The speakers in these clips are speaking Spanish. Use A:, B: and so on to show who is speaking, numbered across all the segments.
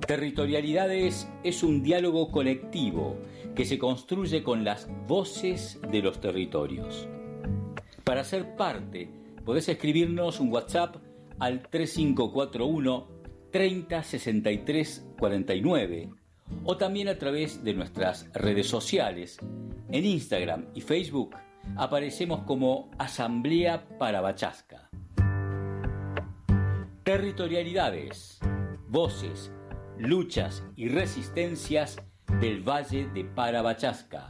A: Territorialidades es un diálogo colectivo que se construye con las voces de los territorios. Para ser parte, podés escribirnos un WhatsApp al 3541 30 63 49 o también a través de nuestras redes sociales. En Instagram y Facebook aparecemos como Asamblea Parabachasca. Territorialidades, voces, luchas y resistencias del Valle de Parabachasca.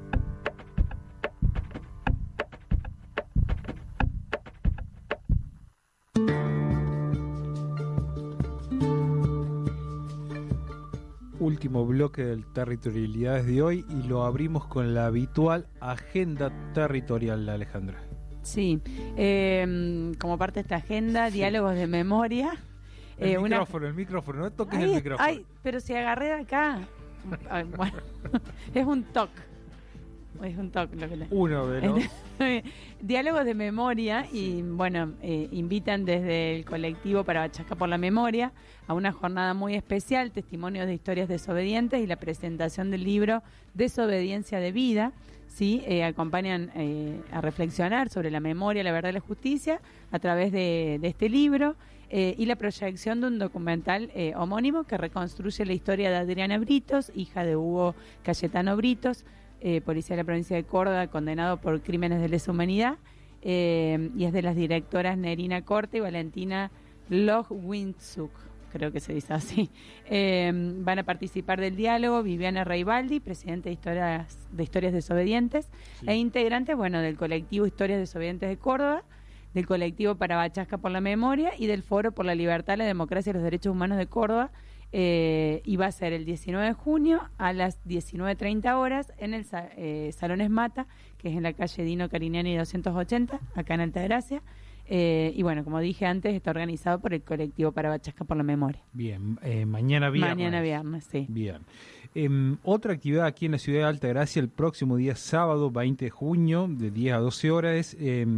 B: Último bloque del Territorialidades de hoy y lo abrimos con la habitual agenda territorial, Alejandra.
C: Sí, como parte de esta agenda, diálogos de memoria.
B: El micrófono, no toques el micrófono.
C: Ay, pero si agarré de acá. Ay, bueno, es un toque. Es un toque lo que le...
B: Uno de los...
C: Diálogos de memoria y bueno, invitan desde el colectivo Parabachasca por la Memoria a una jornada muy especial, testimonios de historias desobedientes y la presentación del libro Desobediencia de Vida. ¿Sí? Acompañan a reflexionar sobre la memoria, la verdad y la justicia a través de este libro y la proyección de un documental homónimo que reconstruye la historia de Adriana Britos, hija de Hugo Cayetano Britos, policía de la provincia de Córdoba, condenado por crímenes de lesa humanidad, y es de las directoras Nerina Corte y Valentina Logwinczuk, creo que se dice así. Van a participar del diálogo Viviana Reibaldi, presidente de Historias Desobedientes, sí, e integrante, bueno, del colectivo Historias Desobedientes de Córdoba, del colectivo Parabachasca por la Memoria y del Foro por la Libertad, la Democracia y los Derechos Humanos de Córdoba. Y va a ser el 19 de junio a las 19:30 horas en el Salón Esmata, que es en la calle Dino Carignani 280, acá en Altagracia. Y bueno, como dije antes, está organizado por el colectivo Parabachasca por la Memoria.
B: Bien, mañana viernes.
C: Mañana viernes, sí.
B: Bien. Otra actividad aquí en la ciudad de Altagracia el próximo día sábado 20 de junio de 10 a 12 horas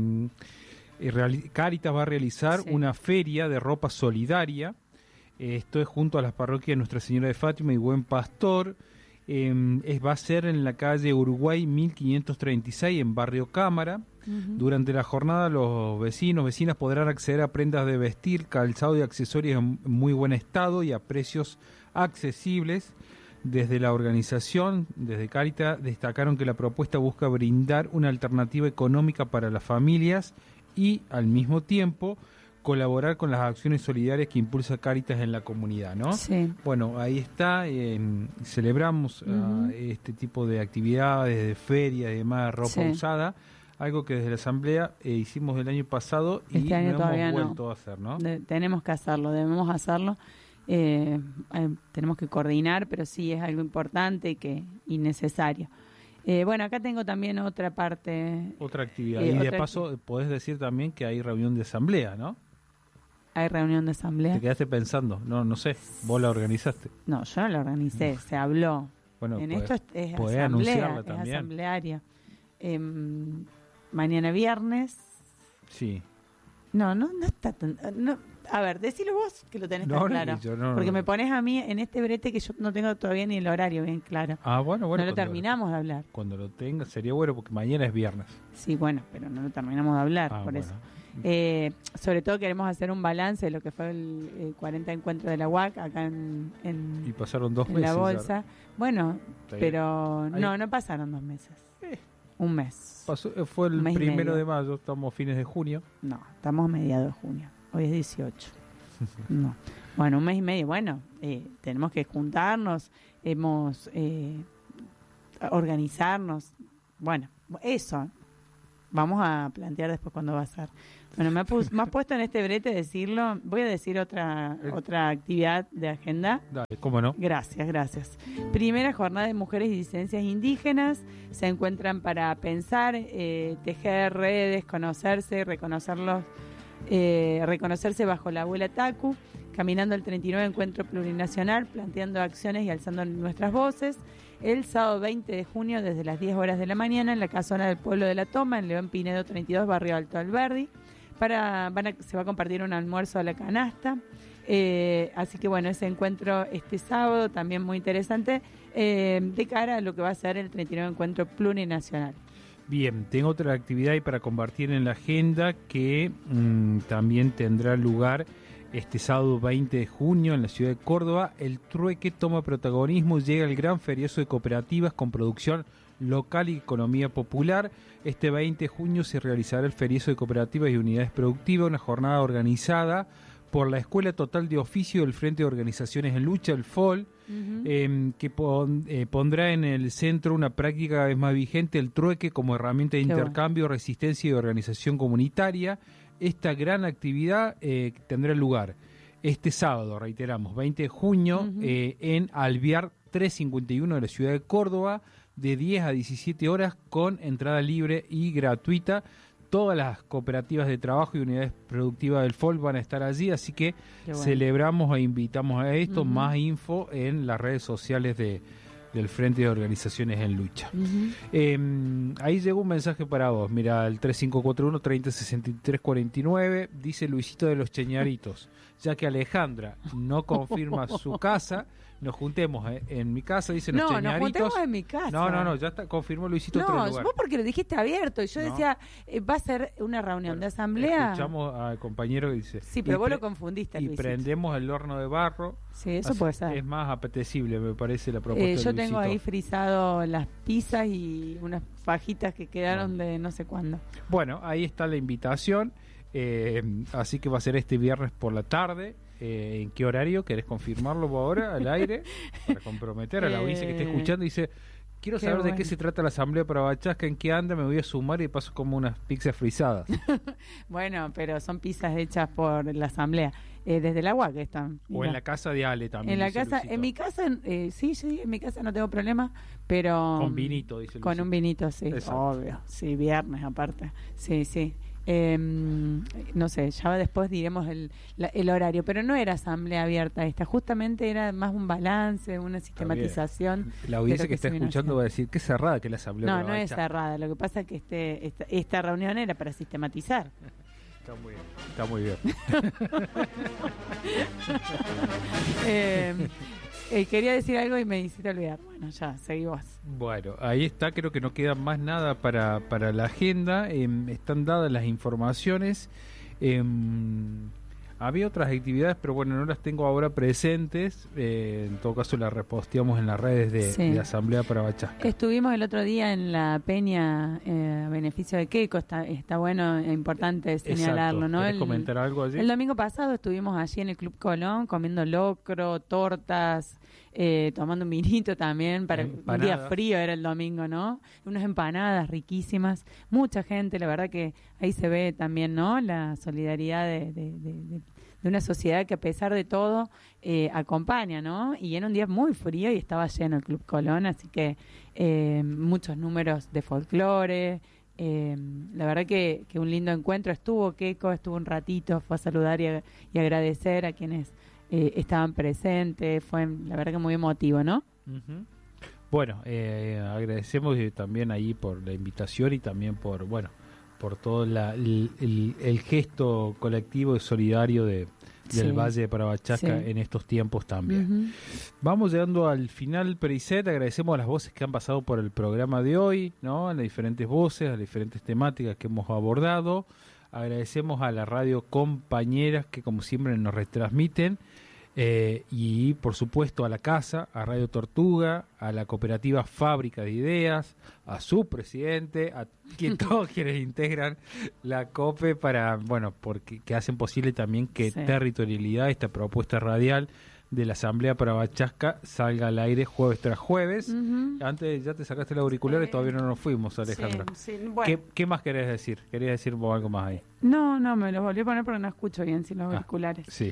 B: Cáritas va a realizar una feria de ropa solidaria. Esto es junto a las parroquias Nuestra Señora de Fátima y Buen Pastor. Va a ser en la calle Uruguay 1536 en Barrio Cámara. Durante la jornada los vecinas podrán acceder a prendas de vestir, calzado y accesorios en muy buen estado y a precios accesibles. Desde la organización, desde Cáritas, destacaron que la propuesta busca brindar una alternativa económica para las familias y al mismo tiempo colaborar con las acciones solidarias que impulsa Cáritas en la comunidad, ¿no?
C: Sí.
B: Bueno, ahí está, celebramos este tipo de actividades, de feria y demás, ropa usada, algo que desde la Asamblea hicimos el año pasado y
C: este año
B: no hemos vuelto a hacer, ¿no?
C: Tenemos que hacerlo, debemos hacerlo, tenemos que coordinar, pero sí es algo importante y necesario. Bueno, acá tengo también otra parte.
B: Otra actividad. Y de paso, podés decir también que hay reunión de asamblea, ¿no?
C: Hay reunión de asamblea.
B: Te quedaste pensando, no sé, vos la organizaste.
C: No, yo no la organicé, se habló.
B: Bueno,
C: en esto es
B: asamblea,
C: es asamblearia. Mañana viernes.
B: Sí.
C: No está tan... a ver, decilo vos que lo tenés tan claro. Porque me pones a mí en este brete que yo no tengo todavía ni el horario bien claro.
B: Ah, bueno.
C: No lo terminamos de hablar.
B: Cuando lo tenga sería bueno porque mañana es viernes.
C: Sí, bueno, pero no lo terminamos de hablar, por eso. Sobre todo queremos hacer un balance de lo que fue el 40 encuentro de la UAC acá
B: y pasaron 2 meses.
C: En la bolsa.
B: ¿Sabes?
C: Bueno, pero no pasaron 2 meses. Un mes.
B: Fue el 1 de mayo, estamos fines de junio.
C: No, estamos a mediados de junio. Hoy es 18. No. Bueno, un mes y medio. Bueno, tenemos que juntarnos, organizarnos. Bueno, eso. Vamos a plantear después cuándo va a ser. Bueno, me has puesto en este brete decirlo. Voy a decir otra actividad de agenda.
B: Dale, ¿cómo no?
C: Gracias. Primera jornada de mujeres y disidencias indígenas. Se encuentran para pensar, tejer redes, conocerse, reconocerse bajo la abuela Taku. Caminando el 39 Encuentro Plurinacional, planteando acciones y alzando nuestras voces. El sábado 20 de junio, desde las 10 horas de la mañana, en la casona del Pueblo de la Toma, en León Pinedo 32, Barrio Alto Alberdi. Se va a compartir un almuerzo a la canasta. Así que bueno, ese encuentro este sábado también muy interesante de cara a lo que va a ser el 39 encuentro plurinacional.
B: Bien, tengo otra actividad ahí para compartir en la agenda que también tendrá lugar este sábado 20 de junio en la ciudad de Córdoba. El trueque toma protagonismo, llega el gran feriazo de cooperativas con producción local y economía popular. Este 20 de junio se realizará el feriazo de cooperativas y unidades productivas, una jornada organizada por la Escuela Total de Oficio del Frente de Organizaciones en Lucha, el FOL, que pondrá en el centro una práctica cada vez más vigente, el trueque como herramienta de intercambio, resistencia y organización comunitaria. Esta gran actividad tendrá lugar este sábado, reiteramos, 20 de junio, en Alvear 351 de la ciudad de Córdoba, de 10 a 17 horas, con entrada libre y gratuita. Todas las cooperativas de trabajo y unidades productivas del FOL van a estar allí, así que celebramos e invitamos a esto. Más info en las redes sociales del Frente de Organizaciones en Lucha. Ahí llegó un mensaje para vos. Mira, el 3541-306349 dice Luisito de los Cheñaritos: ya que Alejandra no confirma su casa, nos juntemos en mi casa, dicen los Cheñaritos.
C: No, nos juntemos en mi casa.
B: No, ya está, confirmó Luisito.
C: No, vos porque lo dijiste abierto y yo decía, va a ser una reunión de asamblea.
B: Escuchamos al compañero que dice.
C: Sí, pero vos lo confundiste,
B: Y
C: Luisito.
B: Prendemos el horno de barro.
C: Sí, eso puede ser.
B: Es más apetecible, me parece, la propuesta de
C: Yo
B: Luisito.
C: tengo ahí frisado las pizzas y unas fajitas que quedaron de no sé cuándo.
B: Bueno, ahí está la invitación. Así que va a ser este viernes por la tarde. ¿En qué horario? ¿Querés confirmarlo ahora al aire? Para comprometer a la audiencia que esté escuchando. Dice, quiero saber de qué se trata la asamblea para Bachasca, en qué anda, me voy a sumar y paso como unas pizzas frisadas.
C: Bueno, pero son pizzas hechas por la asamblea. Desde el agua que están.
B: O en la casa de Ale también.
C: En la casa, Luisito. En mi casa, sí, en mi casa no tengo problema, pero...
B: Con vinito, dice Luisito.
C: Con un vinito, sí, obvio. Sí, viernes aparte. Sí. No sé, ya después diremos el horario, pero no era asamblea abierta esta, justamente era más un balance, una sistematización.
B: La audiencia que está escuchando va a decir que es cerrada que la asamblea.
C: No es cerrada, lo que pasa es que esta reunión era para sistematizar.
B: Está muy bien.
C: Quería decir algo y me hiciste olvidar. Bueno, ya, seguí vos.
B: Bueno, ahí está, creo que no queda más nada para la agenda. Están dadas las informaciones. Había otras actividades, pero bueno, no las tengo ahora presentes. En todo caso, las reposteamos en las redes de Asamblea para Bachasca.
C: Estuvimos el otro día en la peña a beneficio de Keiko. Está bueno e importante señalarlo, ¿no?
B: ¿Querés comentar algo allí?
C: El domingo pasado estuvimos allí en el Club Colón comiendo locro, tortas, tomando un vinito también para un día frío, era el domingo, ¿no? Unas empanadas riquísimas, mucha gente, la verdad que ahí se ve también, ¿no? La solidaridad de una sociedad que a pesar de todo acompaña, ¿no? Y era un día muy frío y estaba lleno el Club Colón, así que muchos números de folclore. La verdad que un lindo encuentro. Estuvo Keiko, estuvo un ratito, fue a saludar y agradecer a quienes estaban presentes. Fue la verdad que muy emotivo, ¿no?
B: Bueno, agradecemos también ahí por la invitación y también por todo el gesto colectivo y solidario del Valle de Parabachasca en estos tiempos también. Vamos llegando al final, Periset. Agradecemos a las voces que han pasado por el programa de hoy, ¿no? A las diferentes voces, a las diferentes temáticas que hemos abordado. Agradecemos a la radio compañeras que como siempre nos retransmiten. Y por supuesto a la casa, a Radio Tortuga, a la cooperativa Fábrica de Ideas, a su presidente, a todos quienes integran la COPE porque hacen posible también que Territorialidad, esta propuesta radial de la Asamblea para Bachasca, salga al aire jueves tras jueves. Antes ya te sacaste los auriculares, todavía no nos fuimos, Alejandra.
C: Bueno.
B: ¿Qué más querés decir? ¿Querías decir vos algo más ahí?
C: No, me los volví a poner porque no escucho bien sin los auriculares.
B: Sí.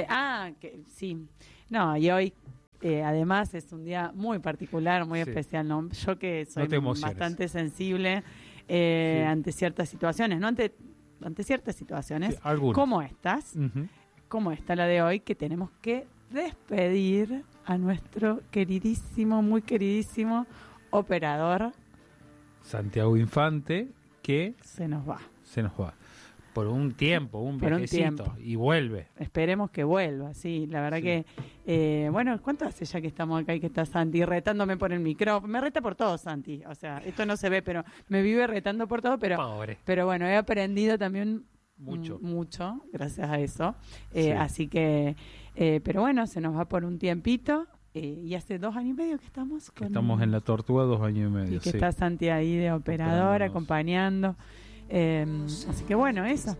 C: No, y hoy además es un día muy particular, muy especial, ¿no? Yo que soy bastante sensible ante ciertas situaciones, ¿no? Ante ciertas situaciones como estas, como esta la de hoy, que tenemos que despedir a nuestro queridísimo, muy queridísimo operador
B: Santiago Infante, que
C: se nos va.
B: por un tiempo, un
C: Por un
B: viajecito,
C: tiempo.
B: y vuelve.
C: Esperemos que vuelva, sí. La verdad
B: Sí.
C: que, bueno, ¿cuánto hace ya que estamos acá y que está Santi retándome por el micrófono? Me reta por todo, Santi. O sea, esto no se ve, pero me vive retando por todo,
B: Pobre.
C: pero bueno, he aprendido también
B: Mucho.
C: mucho gracias a eso.
B: Sí.
C: Así que, pero bueno, se nos va por un tiempito. Y hace 2 años y medio que estamos con...
B: Estamos en la Tortuga 2 años y medio.
C: Y que
B: sí.
C: está Santi ahí de operador,
B: Operándonos.
C: acompañando. Así que bueno, eso.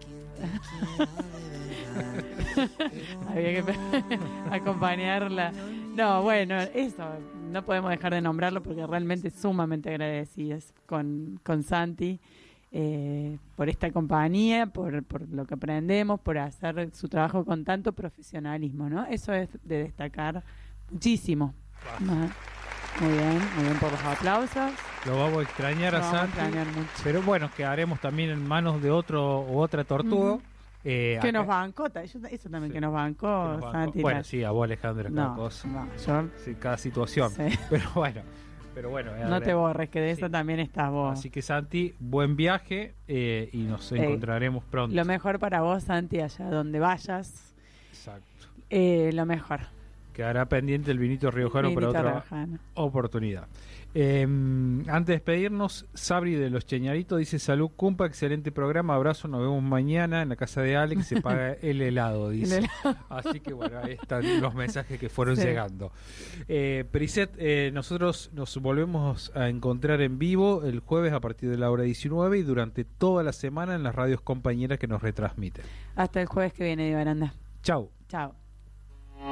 C: Había que acompañarla. No, bueno, eso. No podemos dejar de nombrarlo porque realmente sumamente agradecidas con Santi por esta compañía, por lo que aprendemos, por hacer su trabajo con tanto profesionalismo, ¿no? Eso es de destacar muchísimo. Muy bien por los aplausos.
B: Lo vamos a extrañar a
C: Lo vamos a
B: Santi.
C: extrañar mucho.
B: Pero bueno, quedaremos también en manos de otro u otra tortuga.
C: Ujú. Que
B: Acá-
C: nos bancó, eso también
B: Sí.
C: que nos bancó,
B: que nos bancó.
C: Santi.
B: Bueno, sí, a vos, Alejandra, cada
C: no,
B: cosa.
C: no, yo
B: Sí, cada situación.
C: sí.
B: Pero bueno.
C: No te borres, que de
B: Sí.
C: eso también estás vos.
B: Así que Santi, buen viaje y nos encontraremos pronto.
C: Lo mejor para vos, Santi, allá donde vayas.
B: Exacto.
C: Lo mejor.
B: Quedará pendiente el vinito riojano para
C: Vinito
B: otra
C: riojano.
B: oportunidad. Antes de despedirnos, Sabri de los Cheñaritos dice: salud, cumpa, excelente programa, abrazo, nos vemos mañana en la casa de Alex, se paga el helado, dice. Así que bueno, ahí están los mensajes que fueron
C: Sí.
B: llegando. Periset, nosotros nos volvemos a encontrar en vivo el jueves a partir de la hora 19 y durante toda la semana en las radios compañeras que nos retransmiten.
C: Hasta el jueves que viene, de Baranda.
B: Chau.
C: Chao.